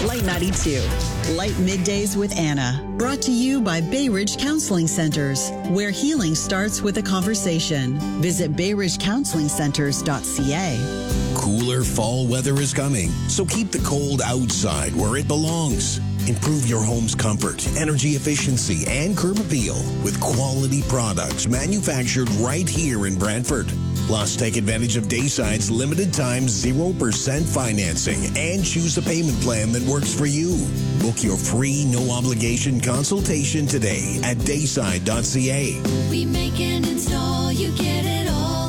Light 92. Light Middays with Anna. Brought to you by Bay Ridge Counseling Centers, where healing starts with a conversation. Visit bayridgecounselingcenters.ca. Cooler fall weather is coming, so keep the cold outside where it belongs. Improve your home's comfort, energy efficiency, and curb appeal with quality products manufactured right here in Brantford. Plus, take advantage of Dayside's limited time 0% financing and choose a payment plan that works for you. Book your free, no-obligation consultation today at dayside.ca. We make and install, you get it all.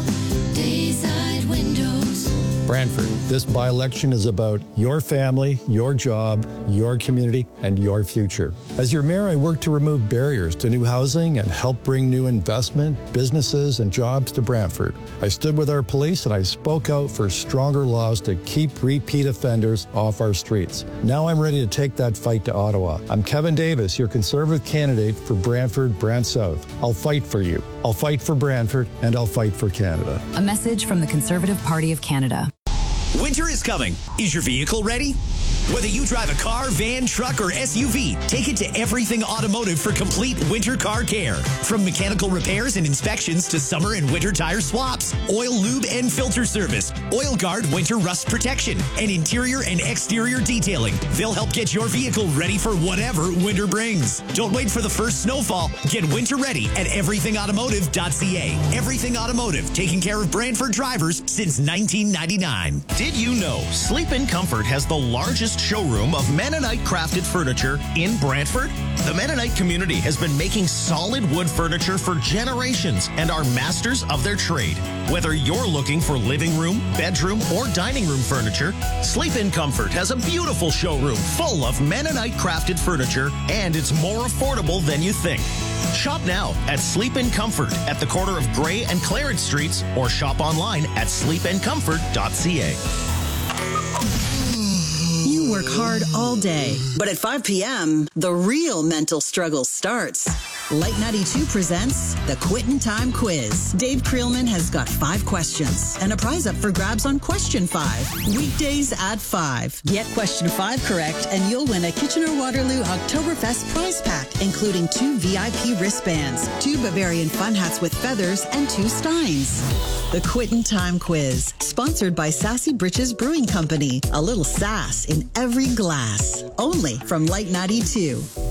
Dayside Windows. Brantford, this by-election is about your family, your job, your community, and your future. As your mayor, I work to remove barriers to new housing and help bring new investment, businesses, and jobs to Brantford. I stood with our police and I spoke out for stronger laws to keep repeat offenders off our streets. Now I'm ready to take that fight to Ottawa. I'm Kevin Davis, your Conservative candidate for Brantford, Brant South. I'll fight for you. I'll fight for Brantford, and I'll fight for Canada. A message from the Conservative Party of Canada. Winter is coming. Is your vehicle ready? Whether you drive a car, van, truck, or SUV, take it to Everything Automotive for complete winter car care. From mechanical repairs and inspections to summer and winter tire swaps, oil, lube, and filter service, Oil Guard winter rust protection, and interior and exterior detailing. They'll help get your vehicle ready for whatever winter brings. Don't wait for the first snowfall. Get winter ready at everythingautomotive.ca. Everything Automotive, taking care of Brantford drivers since 1999. Did you know Sleep in Comfort has the largest showroom of Mennonite crafted furniture in Brantford? The Mennonite community has been making solid wood furniture for generations and are masters of their trade. Whether you're looking for living room, bedroom, or dining room furniture, Sleep in Comfort has a beautiful showroom full of Mennonite crafted furniture, and it's more affordable than you think. Shop now at Sleep in Comfort at the corner of Gray and Clarence Streets, or shop online at sleepandcomfort.ca. You work hard all day, but at 5 p.m., the real mental struggle starts. Light 92 presents the Quittin' Time Quiz. Dave Creelman has got 5 questions and a prize up for grabs on question 5. Weekdays at 5. Get question 5 correct and you'll win a Kitchener-Waterloo Oktoberfest prize pack, including 2 VIP wristbands, 2 Bavarian fun hats with feathers, and 2 Steins. The Quittin' Time Quiz, sponsored by Sassy Britches Brewing Company. A little sass in every glass. Only from Light 92.